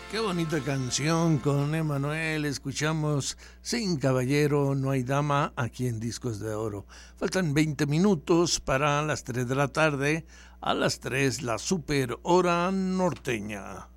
Qué bonita canción con Emanuel. Escuchamos Sin caballero no hay dama aquí en Discos de Oro. Faltan 20 minutos para las 3 de la tarde. A las 3 la super hora norteña.